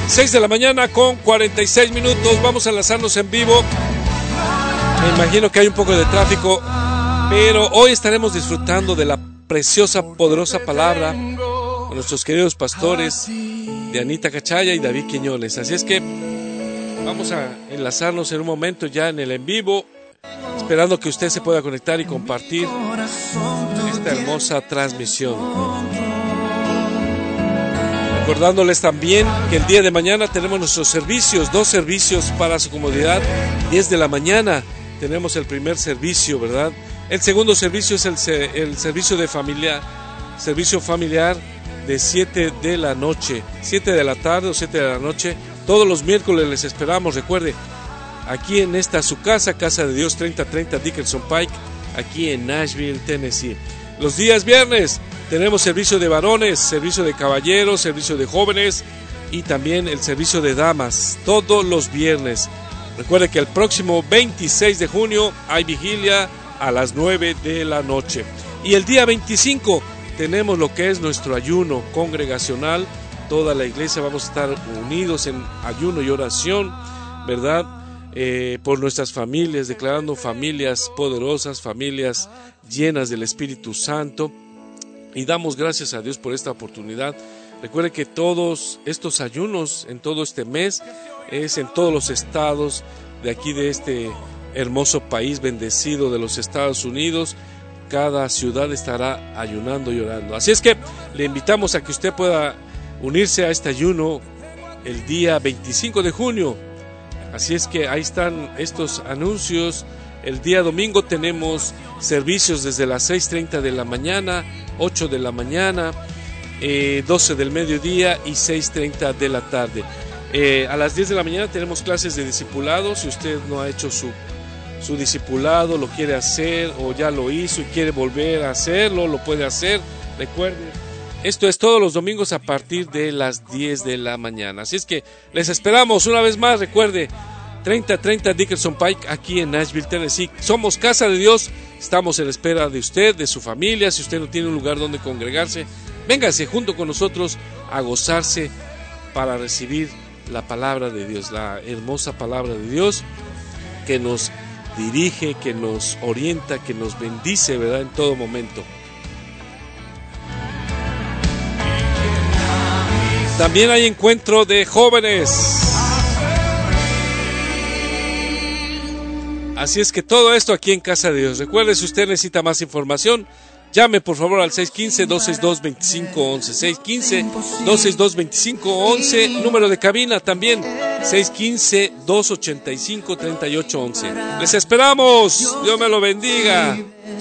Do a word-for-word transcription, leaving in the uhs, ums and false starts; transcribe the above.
seis de la mañana con cuarenta y seis minutos. Vamos a enlazarnos en vivo. Me imagino que hay un poco de tráfico, pero hoy estaremos disfrutando de la preciosa, poderosa palabra de nuestros queridos pastores de Anita Cachaya y David Quiñones. Así es que vamos a enlazarnos en un momento ya en el en vivo, esperando que usted se pueda conectar y compartir esta hermosa transmisión. Recordándoles también que el día de mañana tenemos nuestros servicios, dos servicios para su comodidad. diez de la mañana tenemos el primer servicio, ¿verdad? El segundo servicio es el, el servicio de familia, servicio familiar de siete de la noche, siete de la tarde o siete de la noche. Todos los miércoles les esperamos, recuerde, aquí en esta su casa, Casa de Dios, treinta treinta Dickerson Pike, aquí en Nashville, Tennessee. Los días viernes tenemos servicio de varones, servicio de caballeros, servicio de jóvenes y también el servicio de damas, todos los viernes. Recuerde que el próximo veintiséis de junio hay vigilia a las nueve de la noche. Y el día veinticinco tenemos lo que es nuestro ayuno congregacional. Toda la iglesia vamos a estar unidos en ayuno y oración, ¿verdad? Eh, por nuestras familias, declarando familias poderosas, familias llenas del Espíritu Santo. Y damos gracias a Dios por esta oportunidad. Recuerde que todos estos ayunos en todo este mes es en todos los estados de aquí de este hermoso país bendecido de los Estados Unidos. Cada ciudad estará ayunando y orando. Así es que le invitamos a que usted pueda unirse a este ayuno el día veinticinco de junio. Así es que ahí están estos anuncios. El día domingo tenemos servicios desde las seis treinta de la mañana, ocho de la mañana, eh, doce del mediodía y seis treinta de la tarde. Eh, a las diez de la mañana tenemos clases de discipulado. Si usted no ha hecho su, su discipulado, lo quiere hacer o ya lo hizo y quiere volver a hacerlo, lo puede hacer. Recuerde, esto es todos los domingos a partir de las diez de la mañana. Así es que les esperamos una vez más. Recuerde, treinta treinta Dickerson Pike, aquí en Nashville, Tennessee. Somos Casa de Dios, estamos en espera de usted, de su familia. Si usted no tiene un lugar donde congregarse, véngase junto con nosotros a gozarse para recibir la palabra de Dios, la hermosa palabra de Dios que nos dirige, que nos orienta, que nos bendice, ¿verdad?, en todo momento. También hay encuentro de jóvenes. Así es que todo esto aquí en Casa de Dios. Recuerde, si usted necesita más información, llame por favor al seis uno cinco, dos seis dos, dos cinco uno uno. seis uno cinco, dos seis dos, dos cinco uno uno. Número de cabina también. seis uno cinco, dos ocho cinco, tres ocho uno uno. Les esperamos. Dios me lo bendiga.